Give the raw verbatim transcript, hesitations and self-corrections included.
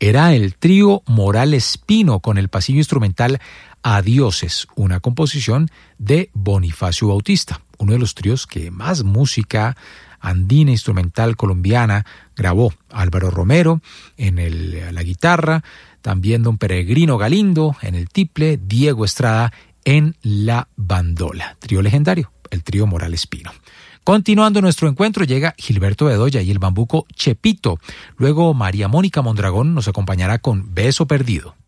era el trío Moral Espino con el pasillo instrumental Adioses, una composición de Bonifacio Bautista, uno de los tríos que más música andina instrumental colombiana grabó. Álvaro Romero en el, la guitarra, también don Peregrino Galindo en el tiple, Diego Estrada en la bandola. Trío legendario, el trío Moral Espino. Continuando nuestro encuentro llega Gilberto Bedoya y el bambuco Chepito. Luego María Mónica Mondragón nos acompañará con Beso Perdido.